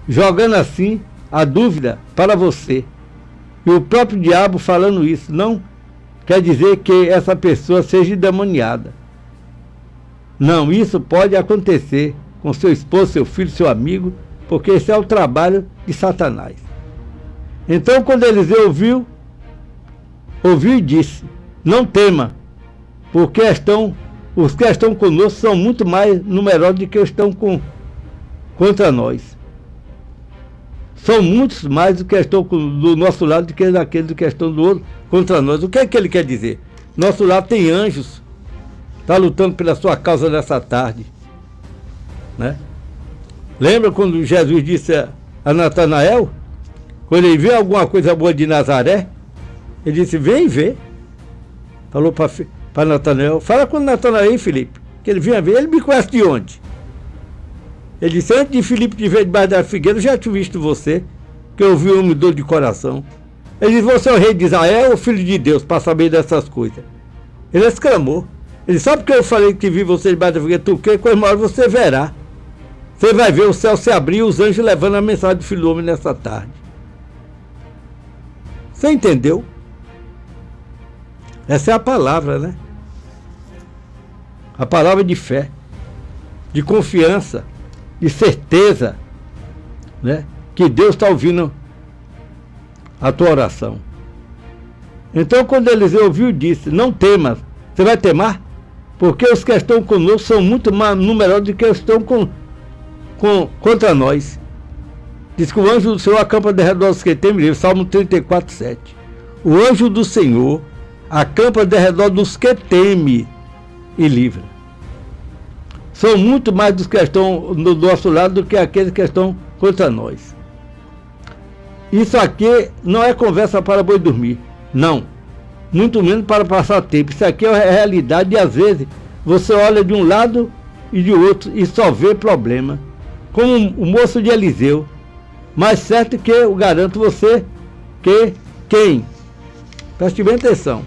jogando assim a dúvida para você. E o próprio diabo falando isso não quer dizer que essa pessoa seja endemoniada. Não, isso pode acontecer com seu esposo, seu filho, seu amigo, porque esse é o trabalho de Satanás. Então, quando Eliseu ouviu e disse: não tema, porque os que estão conosco são muito mais numerosos do que estão contra nós. São muitos mais do que estão do nosso lado do que daqueles que estão do outro contra nós. O que é que ele quer dizer? Nosso lado tem anjos, está lutando pela sua causa nessa tarde, né? Lembra quando Jesus disse a Natanael, quando ele viu alguma coisa boa de Nazaré, ele disse: vem ver. Falou para Natanael: fala com Natanael, Filipe, que ele vinha ver. Ele me conhece de onde? Ele disse: antes de Filipe te ver debaixo da figueira, eu já tinha visto você, que eu vi um homem dor de coração. Ele disse: você é o rei de Israel ou filho de Deus, para saber dessas coisas? Ele exclamou: ele só porque eu falei que vi você debaixo da figueira, tu crê, com uma hora você verá. Você vai ver o céu se abrir e os anjos levando a mensagem do Filho do Homem nessa tarde. Você entendeu? Essa é a palavra, né? A palavra de fé, de confiança, de certeza, né? Que Deus está ouvindo a tua oração. Então, quando Eliseu ouviu, disse: não temas. Você vai temar? Porque os que estão conosco são muito mais numerosos do que estão contra nós. Diz que o anjo do Senhor acampa ao redor dos que temem livre. Salmo 34, 7. O anjo do Senhor acampa ao redor dos que temem e livra. São muito mais dos que estão do nosso lado do que aqueles que estão contra nós. Isso aqui não é conversa para boi dormir. Não. Muito menos para passar tempo. Isso aqui é a realidade e às vezes você olha de um lado e de outro e só vê problema. Como o moço de Eliseu. Mas certo que eu garanto você que quem? Preste bem atenção.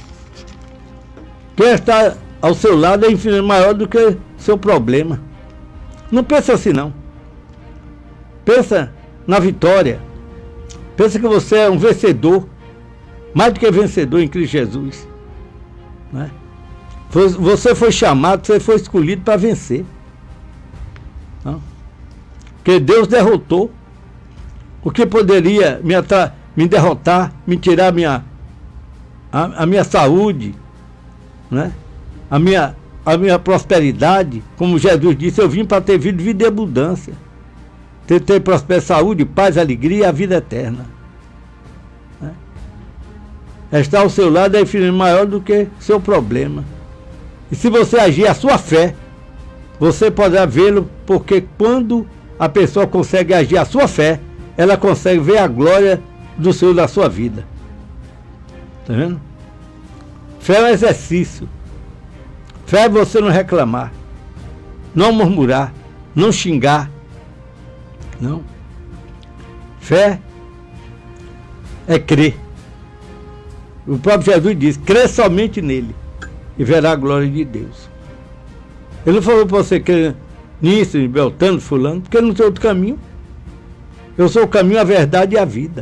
Quem está ao seu lado é infinitamente maior do que seu problema. Não pensa assim, não. Pensa na vitória. Pensa que você é um vencedor. Mais do que vencedor em Cristo Jesus, né? Você foi chamado, você foi escolhido para vencer, não? Porque Deus derrotou o que poderia me derrotar, me tirar a minha saúde, né? a minha prosperidade. Como Jesus disse: eu vim para ter vida e abundância, ter prosperidade, saúde, paz, alegria e a vida eterna. Estar ao seu lado é infinitamente maior do que seu problema. E se você agir a sua fé, você poderá vê-lo, porque quando a pessoa consegue agir a sua fé, ela consegue ver a glória do Senhor na sua vida. Está vendo? Fé é um exercício. Fé é você não reclamar, não murmurar, não xingar. Não. Fé é crer. O próprio Jesus diz: crê somente nele e verá a glória de Deus. Ele não falou para você crer nisso, em Beltrano, fulano, porque não tem outro caminho. Eu sou o caminho, a verdade e a vida.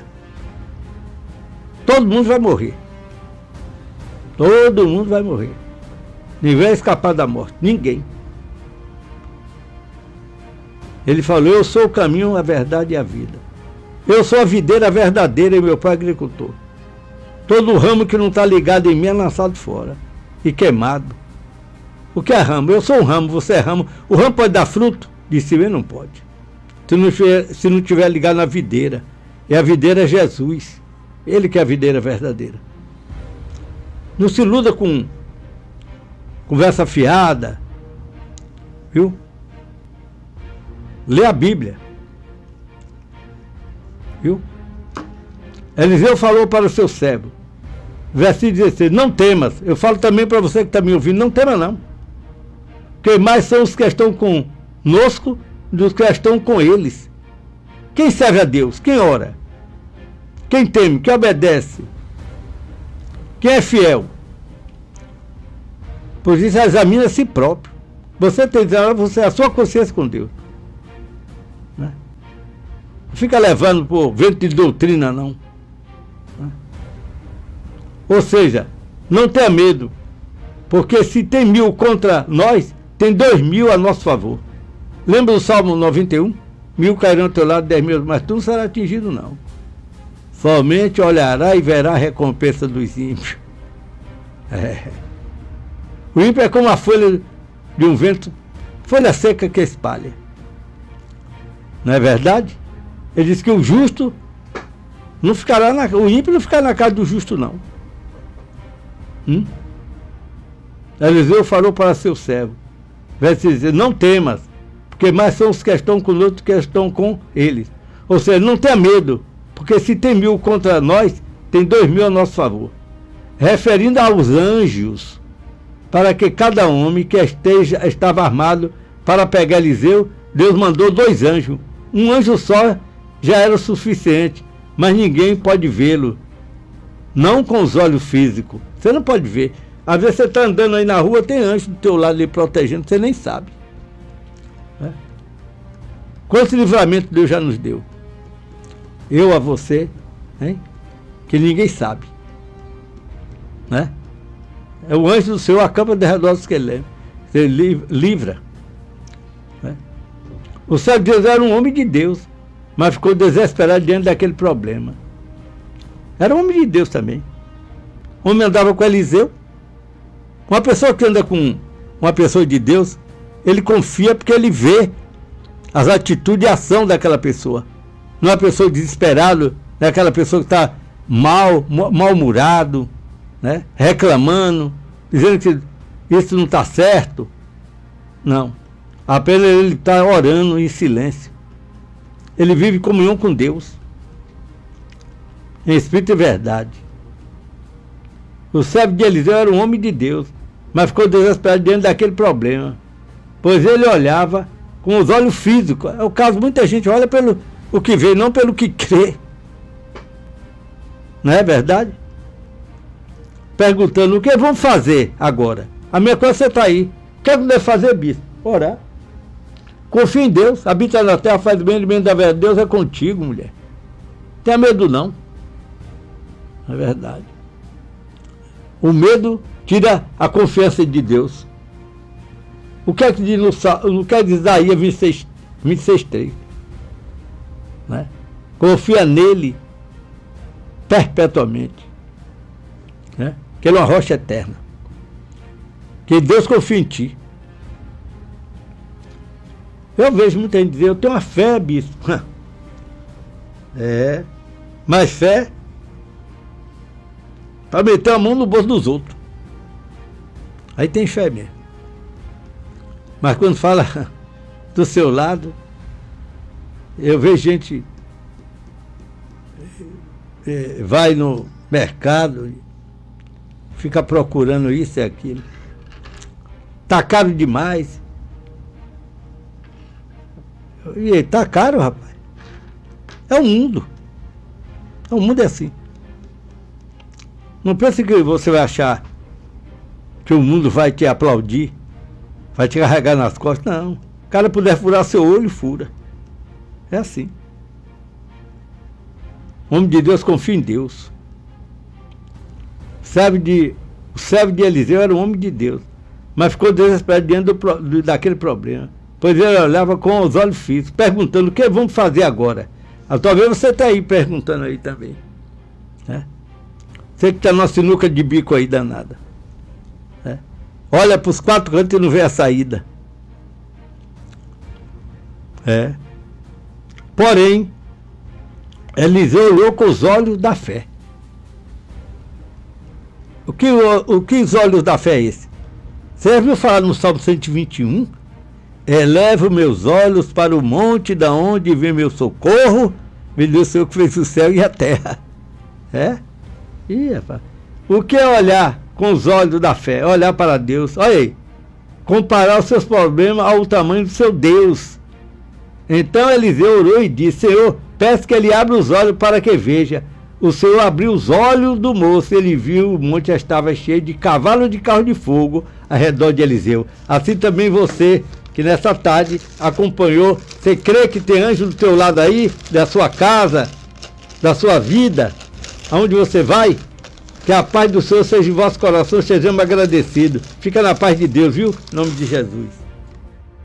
Todo mundo vai morrer. Todo mundo vai morrer. Ninguém vai escapar da morte. Ninguém. Ele falou: eu sou o caminho, a verdade e a vida. Eu sou a videira verdadeira e meu pai é agricultor. Todo ramo que não está ligado em mim é lançado fora e queimado. O que é ramo? Eu sou um ramo, você é ramo. O ramo pode dar fruto? De si mesmo não pode. Se não estiver ligado na videira. E a videira é Jesus. Ele que é a videira verdadeira. Não se iluda com conversa fiada. Viu? Lê a Bíblia. Viu? Eliseu falou para o seu servo, versículo 16: não temas. Eu falo também para você que está me ouvindo: não tema não. Porque mais são os que estão conosco dos que estão com eles. Quem serve a Deus? Quem ora? Quem teme? Quem obedece? Quem é fiel? Por isso, examina a si próprio. Você tem que examinar a sua consciência com Deus, né? fica levando por vento de doutrina, não. Ou seja, não tenha medo, porque se tem 1000 contra nós, tem 2000 a nosso favor. Lembra do Salmo 91? 1000 cairão ao teu lado, 10.000, mas tu não será atingido, não. Somente olhará e verá a recompensa dos ímpios. O ímpio é como a folha de um vento, folha seca que espalha. Não é verdade? Ele diz que o justo não ficará o ímpio não ficará na casa do justo, não. Eliseu falou para seu servo, verso dizer, não temas, porque mais são os que estão conosco que estão com eles. Ou seja, não tenha medo, porque se tem 1000 contra nós, tem 2000 a nosso favor. Referindo aos anjos, para que cada homem que estava armado para pegar Eliseu, Deus mandou 2 anjos. Um anjo só já era o suficiente, mas ninguém pode vê-lo. Não com os olhos físicos. Você não pode ver. Às vezes você está andando aí na rua, tem anjo do teu lado ali protegendo, você nem sabe. Quantos livramentos Deus já nos deu? Eu a você, hein? Que ninguém sabe. Né? É o anjo do Senhor, acampa de redor dos que ele livra. Né? O servo de Deus era um homem de Deus, mas ficou desesperado diante daquele problema. Era um homem de Deus também. O homem andava com Eliseu. Uma pessoa que anda com uma pessoa de Deus, ele confia porque ele vê as atitudes e a ação daquela pessoa. Não é uma pessoa desesperada, é aquela pessoa que está mal-humorado, né? Reclamando, dizendo que isso não está certo. Não. Apenas ele está orando em silêncio. Ele vive em comunhão com Deus, em espírito e verdade. O servo de Eliseu era um homem de Deus, mas ficou desesperado diante daquele problema, pois ele olhava com os olhos físicos. É o caso, muita gente olha pelo o que vê, não pelo que crê. Não é verdade? Perguntando, o que vamos fazer agora? A minha coisa você está aí. O que é que deve fazer, bispo? Orar. Confia em Deus, habita na terra, faz bem, de bem da verdade. Deus é contigo, mulher. Tenha medo não. É verdade. O medo tira a confiança de Deus. O que é que diz Isaías 26:3? Né? Confia nele perpetuamente. Né? Que ele é uma rocha eterna. Que Deus confia em ti. Eu vejo muita gente dizer, eu tenho uma fé, bispo. Mas fé para meter a mão no bolso dos outros. Aí tem fé mesmo. Mas quando fala do seu lado, eu vejo gente vai no mercado, fica procurando isso e aquilo. Tá caro demais. E tá caro, rapaz. É o mundo. O mundo é assim. Não pense que você vai achar que o mundo vai te aplaudir, vai te carregar nas costas. Não. O cara puder furar seu olho, fura. É assim. O homem de Deus confia em Deus. O servo de Eliseu era um homem de Deus, mas ficou desesperado diante daquele problema, pois ele olhava com os olhos fixos, perguntando, o que vamos fazer agora? Talvez você está aí perguntando aí também. Né? Você que está na sinuca de bico aí danada. Né? Olha para os 4 cantos e não vê a saída. Porém, Eliseu olhou com os olhos da fé. O que os olhos da fé é esse? Você já viu falar no Salmo 121? Elevo meus olhos para o monte da onde vem meu socorro, me deu o Senhor que fez o céu e a terra. Rapaz. O que é olhar com os olhos da fé? Olhar para Deus. Olha aí. Comparar os seus problemas ao tamanho do seu Deus. Então Eliseu orou e disse, Senhor, peço que ele abra os olhos para que veja. O Senhor abriu os olhos do moço, ele viu o monte estava cheio de cavalos de carro de fogo ao redor de Eliseu. Assim também você que nessa tarde acompanhou. Você crê que tem anjo do teu lado aí, da sua casa, da sua vida, aonde você vai? Que a paz do Senhor seja em vosso coração, sejamos agradecidos. Fica na paz de Deus, viu? Em nome de Jesus.